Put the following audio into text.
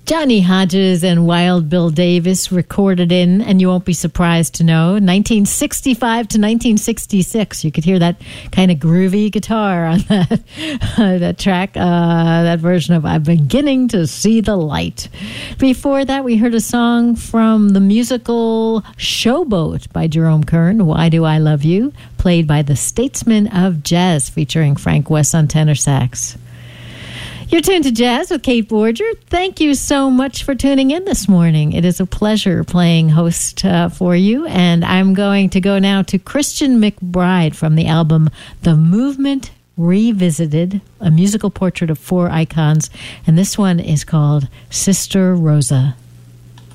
Johnny Hodges and Wild Bill Davis recorded in, and you won't be surprised to know, 1965 to 1966. You could hear that kind of groovy guitar on that track, that version of I'm Beginning to See the Light. Before that, we heard a song from the musical Showboat by Jerome Kern, Why Do I Love You, played by the Statesmen of Jazz, featuring Frank West on tenor sax. You're tuned to Jazz with Kate Borger. Thank you so much for tuning in this morning. It is a pleasure playing host for you. And I'm going to go now to Christian McBride from the album The Movement Revisited, a musical portrait of four icons. And this one is called Sister Rosa.